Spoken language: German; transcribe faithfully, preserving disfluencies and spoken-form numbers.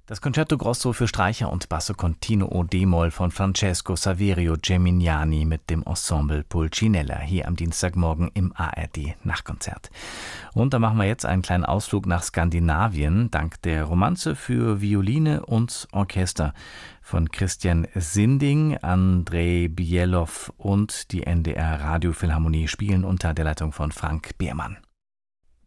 Das Concerto Grosso für Streicher und Basso Continuo d-Moll von Francesco Saverio Geminiani mit dem Ensemble Pulcinella hier am Dienstagmorgen im A R D-Nachtkonzert. Und da machen wir jetzt einen kleinen Ausflug nach Skandinavien, dank der Romanze für Violine und Orchester von Christian Sinding. Andrei Bielow und die N D R Radiophilharmonie spielen unter der Leitung von Frank Behrmann.